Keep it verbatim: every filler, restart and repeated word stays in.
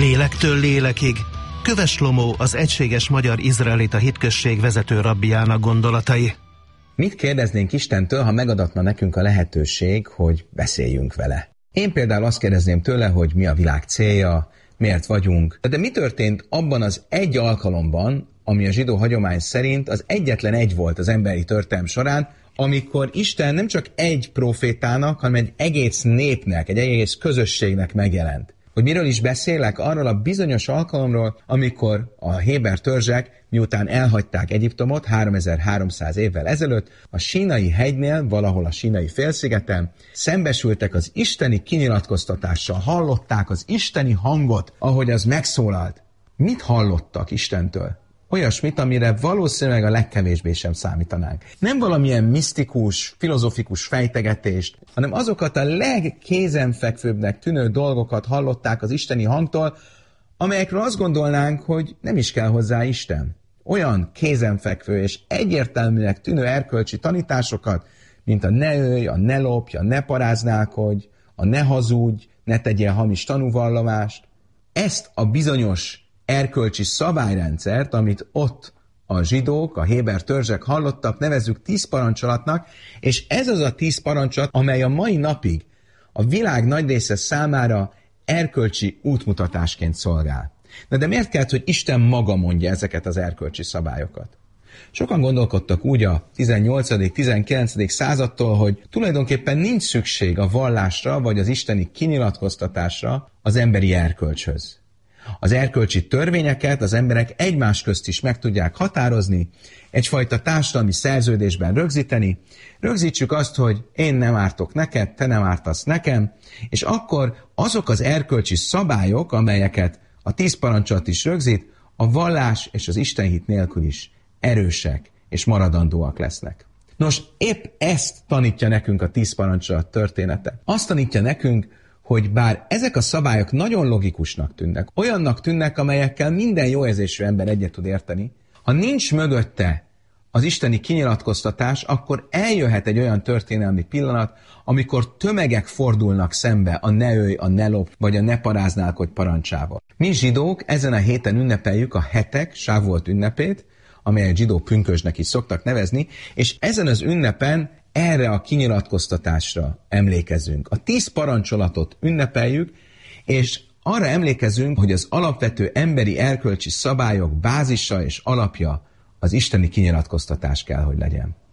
Lélektől lélekig. Köves Lomó, az Egységes Magyar Izraelita Hitközség vezető rabbiának gondolatai. Mit kérdeznénk Istentől, ha megadatna nekünk a lehetőség, hogy beszéljünk vele? Én például azt kérdezném tőle, hogy mi a világ célja, miért vagyunk. De mi történt abban az egy alkalomban, ami a zsidó hagyomány szerint az egyetlen egy volt az emberi történelem során, amikor Isten nem csak egy profétának, hanem egy egész népnek, egy egész közösségnek megjelent. Hogy miről is beszélek? Arról a bizonyos alkalomról, amikor a héber törzsek, miután elhagyták Egyiptomot háromezer-háromszáz évvel ezelőtt, a Sínai hegynél, valahol a Sínai félszigeten szembesültek az isteni kinyilatkoztatással, hallották az isteni hangot, ahogy az megszólalt. Mit hallottak Istentől? Olyasmit, amire valószínűleg a legkevésbé sem számítanánk. Nem valamilyen misztikus, filozofikus fejtegetést, hanem azokat a legkézenfekvőbbnek tűnő dolgokat hallották az isteni hangtól, amelyekről azt gondolnánk, hogy nem is kell hozzá Isten. Olyan kézenfekvő és egyértelműnek tűnő erkölcsi tanításokat, mint a ne ölj, a ne lopj, a ne paráználkodj, a ne hazudj, ne tegyél hamis tanúvallomást. Ezt a bizonyos erkölcsi szabályrendszert, amit ott a zsidók, a héber törzsek hallottak, nevezzük tíz parancsolatnak, és ez az a tíz parancsolat, amely a mai napig a világ nagy része számára erkölcsi útmutatásként szolgál. Na de miért kellett, hogy Isten maga mondja ezeket az erkölcsi szabályokat? Sokan gondolkodtak úgy a tizennyolcadik-tizenkilencedik századtól, hogy tulajdonképpen nincs szükség a vallásra vagy az isteni kinyilatkoztatásra az emberi erkölcshöz. Az erkölcsi törvényeket az emberek egymás közt is meg tudják határozni, egyfajta társadalmi szerződésben rögzíteni. Rögzítsük azt, hogy én nem ártok neked, te nem ártasz nekem, és akkor azok az erkölcsi szabályok, amelyeket a tíz parancsolat is rögzít, a vallás és az istenhit nélkül is erősek és maradandóak lesznek. Nos, épp ezt tanítja nekünk a tíz parancsolat története. Azt tanítja nekünk, hogy bár ezek a szabályok nagyon logikusnak tűnnek, olyannak tűnnek, amelyekkel minden jó érzésű ember egyet tud érteni, ha nincs mögötte az isteni kinyilatkoztatás, akkor eljöhet egy olyan történelmi pillanat, amikor tömegek fordulnak szembe a ne ölj, a ne lopj, vagy a ne paráználkodj parancsával. Mi zsidók ezen a héten ünnepeljük a hetek Sávuot ünnepét, amelyet zsidó pünkösdnek is szoktak nevezni, és ezen az ünnepen erre a kinyilatkoztatásra emlékezünk. A tíz parancsolatot ünnepeljük, és arra emlékezünk, hogy az alapvető emberi erkölcsi szabályok bázisa és alapja az isteni kinyilatkoztatás kell, hogy legyen.